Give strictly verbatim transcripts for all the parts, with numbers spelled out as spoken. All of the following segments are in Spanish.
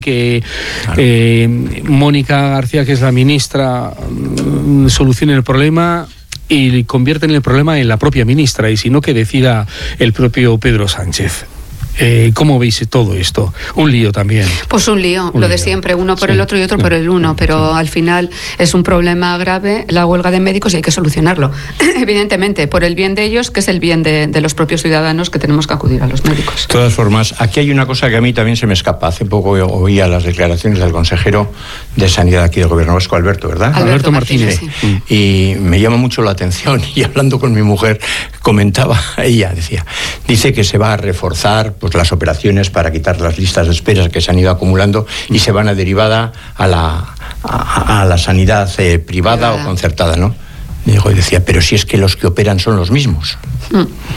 que eh, Mónica García, que es la ministra, solucione el problema y convierten el problema en la propia ministra, y si no, que decida el propio Pedro Sánchez. Eh, ¿Cómo veis todo esto? Un lío también. Pues un lío, un lo lío. de siempre, uno por sí. el otro y otro sí. por el uno, pero sí. al final es un problema grave, la huelga de médicos, y hay que solucionarlo. Evidentemente, por el bien de ellos, que es el bien de, de los propios ciudadanos, que tenemos que acudir a los médicos. De todas formas, aquí hay una cosa que a mí también se me escapa. Hace poco oía las declaraciones del consejero de Sanidad aquí del Gobierno Vasco, Alberto, ¿verdad? Alberto, Alberto Martínez. Martínez sí. Y me llama mucho la atención, y hablando con mi mujer, comentaba, ella decía, dice que se va a reforzar pues las operaciones para quitar las listas de espera que se han ido acumulando y se van a derivar a la, a, a la sanidad eh, privada Privada. o concertada, ¿no? Y digo, y decía, pero si es que los que operan son los mismos. Mm.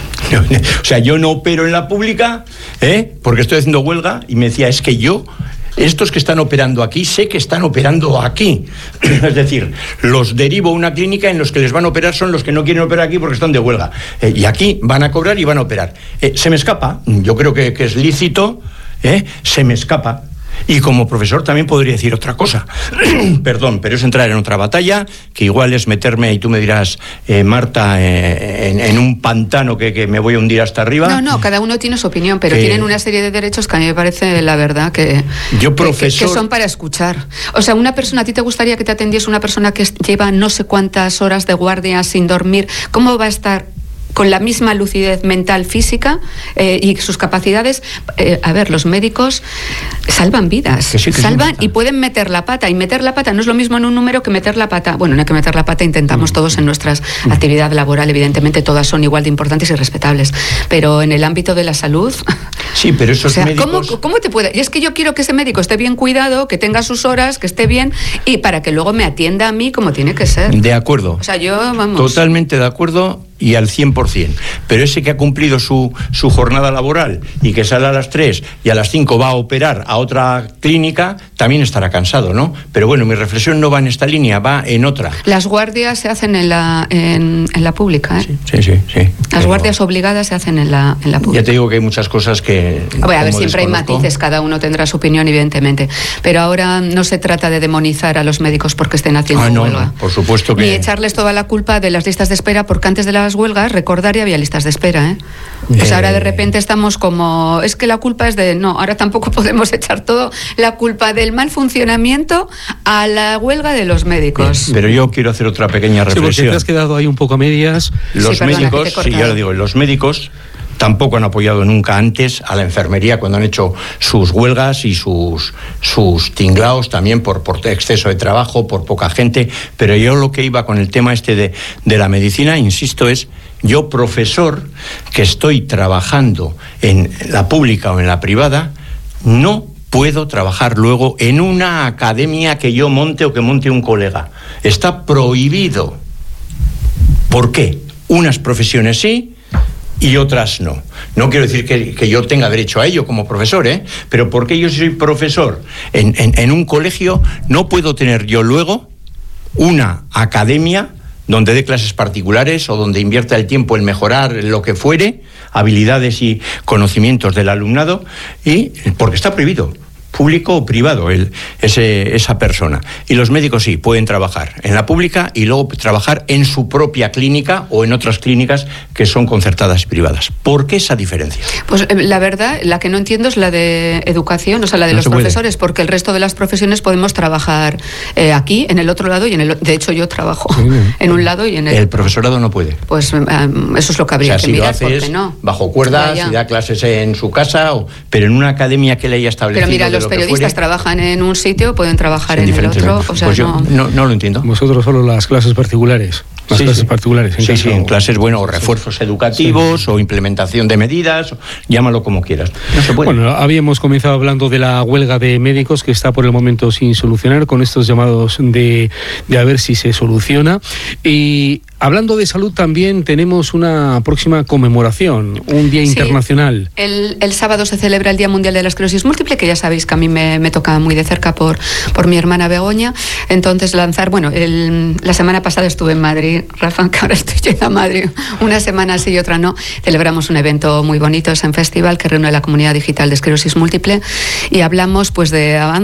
O sea, yo no opero en la pública, ¿eh? porque estoy haciendo huelga, y me decía, es que yo... estos que están operando aquí, sé que están operando aquí. Es decir, los derivo a una clínica en los que les van a operar son los que no quieren operar aquí porque están de huelga. Eh, y aquí van a cobrar y van a operar. Eh, se me escapa, yo creo que, que es lícito, ¿eh? se me escapa. Y como profesor también podría decir otra cosa. Perdón, pero es entrar en otra batalla, que igual es meterme, y tú me dirás, eh, Marta, eh, en, en un pantano que, que me voy a hundir hasta arriba. No, no, cada uno tiene su opinión, pero que... tienen una serie de derechos que a mí me parece, la verdad, que, yo, profesor... que, que son para escuchar. O sea, una persona, ¿a ti te gustaría que te atendiese una persona que lleva no sé cuántas horas de guardia sin dormir? ¿Cómo va a estar con la misma lucidez mental, física eh, y sus capacidades? Eh, a ver, los médicos salvan vidas, que sí, que salvan sí, y pueden meter la pata, y meter la pata no es lo mismo en un número que meter la pata. Bueno, no hay que meter la pata, intentamos mm. todos en nuestra mm. actividad laboral, evidentemente todas son igual de importantes y respetables, pero en el ámbito de la salud... Sí, pero esos o sea, médicos... ¿cómo, ¿cómo te puede...? Y es que yo quiero que ese médico esté bien cuidado, que tenga sus horas, que esté bien, y para que luego me atienda a mí como tiene que ser. De acuerdo. O sea, yo, vamos... Totalmente de acuerdo, y al cien por ciento. Pero ese que ha cumplido su, su jornada laboral y que sale a las tres y a las cinco va a operar a otra clínica, también estará cansado, ¿no? Pero bueno, mi reflexión no va en esta línea, va en otra. Las guardias se hacen en la, en, en la pública, ¿eh? Sí, sí, sí. sí. Las Pero... guardias obligadas se hacen en la, en la pública. Ya te digo que hay muchas cosas que... Bueno, a ver, siempre desconozco. Hay matices, cada uno tendrá su opinión, evidentemente. Pero ahora no se trata de demonizar a los médicos porque estén haciendo ah, no, huelga. No, por supuesto que... Ni echarles toda la culpa de las listas de espera, porque antes de las huelgas, recordar, ya había listas de espera, ¿eh? Pues eh... ahora de repente estamos como... Es que la culpa es de... No, ahora tampoco podemos echar todo la culpa del mal funcionamiento a la huelga de los médicos. Pero yo quiero hacer otra pequeña reflexión. Sí, porque te has quedado ahí un poco a medias. Los sí, médicos, sí, ya lo digo, los médicos tampoco han apoyado nunca antes a la enfermería cuando han hecho sus huelgas y sus, sus tinglaos también por, por exceso de trabajo, por poca gente. Pero yo lo que iba con el tema este de, de la medicina, insisto, es yo, profesor, que estoy trabajando en la pública o en la privada, no puedo trabajar luego en una academia que yo monte o que monte un colega. Está prohibido. ¿Por qué? Unas profesiones sí y otras no. No quiero decir que, que yo tenga derecho a ello como profesor, ¿eh? Pero porque yo soy profesor en, en, en un colegio, no puedo tener yo luego una academia donde dé clases particulares o donde invierta el tiempo en mejorar lo que fuere, habilidades y conocimientos del alumnado, y porque está prohibido. Público o privado, el, ese, esa persona. Y los médicos sí, pueden trabajar en la pública y luego trabajar en su propia clínica o en otras clínicas que son concertadas y privadas. ¿Por qué esa diferencia? Pues la verdad, la que no entiendo es la de educación, o sea, la de no los profesores, porque el resto de las profesiones podemos trabajar eh, aquí, en el otro lado y en el... De hecho, yo trabajo sí, en un lado y en el... El profesorado no puede. Pues um, eso es lo que habría o sea, que si mirar, lo haces porque no. bajo cuerdas, si da clases en su casa, o, pero en una academia que le haya establecido... Pero mira, los periodistas trabajan en un sitio, pueden trabajar en el otro. O sea, pues yo no... No, no lo entiendo. Vosotros solo las clases particulares. Las sí, clases sí. particulares. En sí, sí, en clases, bueno, o refuerzos sí. educativos, sí. o implementación de medidas, o, llámalo como quieras. No se puede. Bueno, habíamos comenzado hablando de la huelga de médicos que está por el momento sin solucionar, con estos llamados de, de a ver si se soluciona. Y hablando de salud, también tenemos una próxima conmemoración, un día sí. internacional. El, el sábado se celebra el Día Mundial de la Esclerosis Múltiple, que ya sabéis que a mí me, me toca muy de cerca por, por mi hermana Begoña. Entonces lanzar, bueno, el, la semana pasada estuve en Madrid sí, Rafa, que ahora estoy yendo a Madrid una semana sí y otra no. Celebramos un evento muy bonito, es en Festival, que reúne a la comunidad digital de esclerosis múltiple, y hablamos pues de